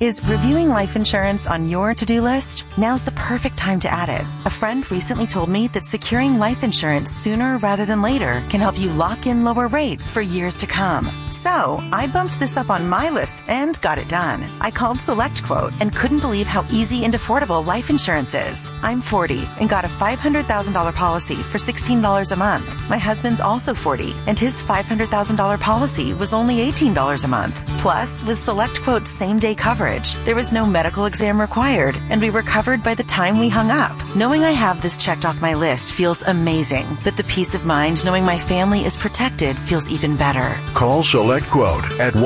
Is reviewing life insurance on your to-do list? Now's the perfect time to add it. A friend recently told me that securing life insurance sooner rather than later can help you lock in lower rates for years to come. So, I bumped this up on my list and got it done. I called SelectQuote and couldn't believe how easy and affordable life insurance is. I'm 40 and got a $500,000 policy for $16 a month. My husband's also 40 and his $500,000 policy was only $18 a month. Plus, with SelectQuote's same-day coverage, there was no medical exam required, and we were covered by the time we hung up. Knowing I have this checked off my list feels amazing, but the peace of mind knowing my family is protected feels even better. Call SelectQuote at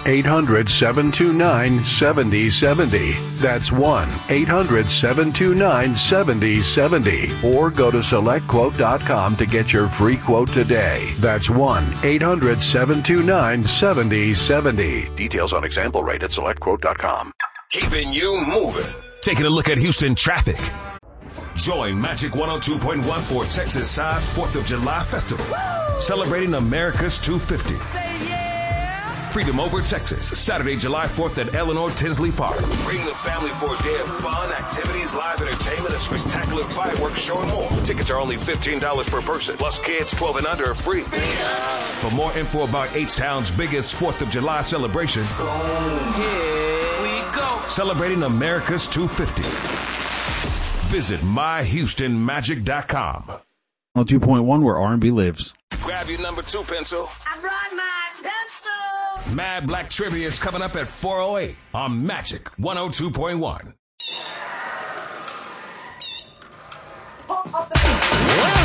1-800-729-7070. That's 1-800-729-7070. Or go to SelectQuote.com to get your free quote today. That's 1-800-729-7070. Details on example rate at SelectQuote.com. Keeping you moving. Taking a look at Houston traffic. Join Magic 102.1 for Texas Side 4th of July Festival. Woo! Celebrating America's 250. Say yeah! Freedom Over Texas, Saturday, July 4th at Eleanor Tinsley Park. Bring the family for a day of fun, activities, live entertainment, a spectacular fireworks show, and more. Tickets are only $15 per person, plus kids 12 and under are free. For more info about H-Town's biggest 4th of July celebration, Here we go. celebrating America's 250. Visit myhoustonmagic.com. 102.1 where R&B lives. Grab your number 2 pencil. I brought my pencil. Mad Black Trivia is coming up at 4:08 on Magic 102.1.